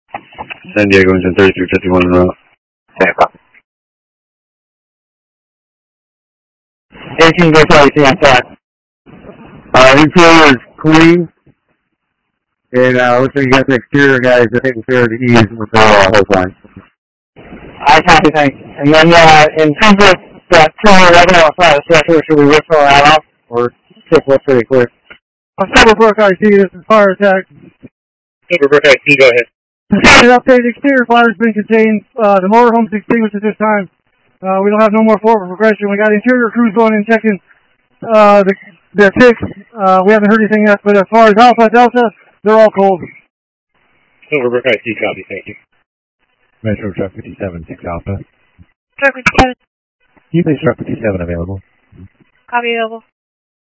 San Diego engine 3351 en route. Okay, copy. 18 Golf Charlie, on track. Interior is clean. And looks like you got the exterior guys that taking care of the ease with the hose line. I copy, thanks. And then in terms of that 211 outside of sector, should we whistle that off or stick with pretty quick? Silverbrook IC, this is Fire Attack. Silverbrook IC, go ahead. An update, exterior fire has been contained. The motorhome's extinguished at this time. We don't have no more forward progression. We got interior crews going in checking the ticks. We haven't heard anything yet, but as far as Alpha, Delta, they're all cold. Silverbrook IC, copy, thank you. Metro Truck 57, 6 Alpha. Truck 57. You place Truck 57 available. Copy available.